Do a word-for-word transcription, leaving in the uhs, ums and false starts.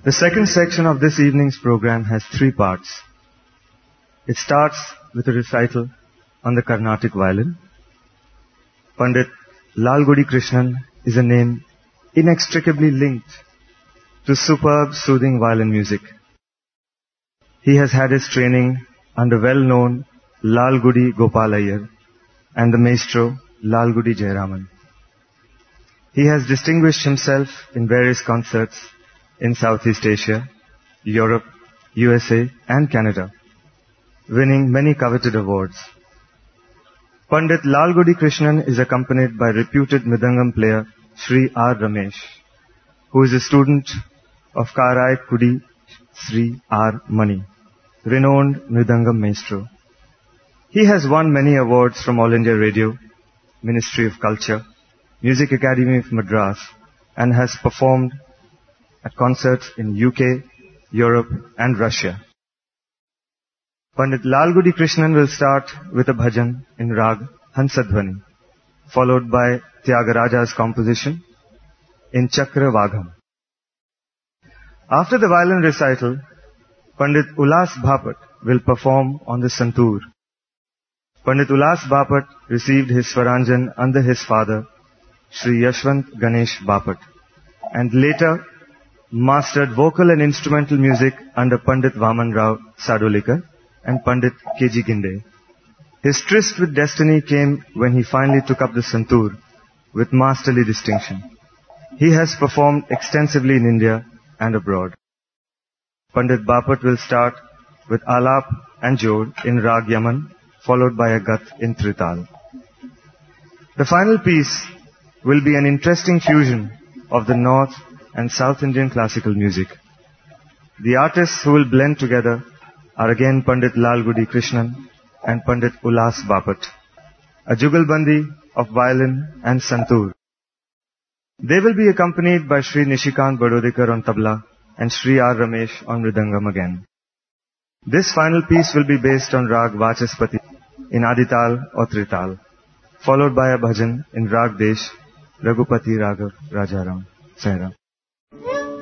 The second section of this evening's program has three parts. It starts with a recital on the Carnatic violin. Pandit Lalgudi Krishnan is a name inextricably linked to superb soothing violin music. He has had his training under well-known Lalgudi Gopal Iyer and the maestro Lalgudi Jayaraman. He has distinguished himself in various concerts in Southeast Asia, Europe, U S A and Canada, winning many coveted awards. Pandit Lalgudi Krishnan is accompanied by reputed Mridangam player Shri R. Ramesh, who is a student of Karai Kudi Shri R. Mani, renowned Mridangam maestro. He has won many awards from All India Radio, Ministry of Culture, Music Academy of Madras, and has performed at concerts in U K, Europe and Russia. Pandit Lalgudi Krishnan will start with a bhajan in Rag Hansadhvani, followed by Tyagaraja's composition in Chakra Vagham. After the violin recital, Pandit Ulas Bapat will perform on the santoor. Pandit Ulas Bapat received his Swaranjan under his father, Shri Yashwant Ganesh Bapat, and later mastered vocal and instrumental music under Pandit Vaman Rao Sadolikar and Pandit K G Ginde. His tryst with destiny came when he finally took up the santoor with masterly distinction. He has performed extensively in India and abroad. Pandit Bapat will start with Alap and Jod in Rag Yaman, followed by a Gat in Trital. The final piece will be an interesting fusion of the North and South Indian classical music. The artists who will blend together are again Pandit Lalgudi Krishnan and Pandit Ulas Bapat, a jugalbandi of violin and santoor. They will be accompanied by Shri Nishikant Badodikar on tabla and Shri R. Ramesh on mridangam again. This final piece will be based on Rag Vachaspati in Adital or Trital, followed by a bhajan in Rag Desh, Raghupati Raghav Rajaram. Sairam.